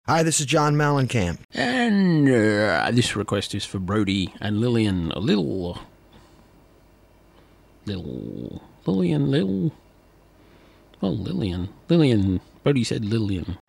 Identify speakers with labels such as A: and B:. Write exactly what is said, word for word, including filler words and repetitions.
A: Hi, this is John Mellencamp.
B: And uh, this request is for Brody and Lillian. A little... Little... Lillian, little... Oh, Lillian. Lillian. Brody said Lillian.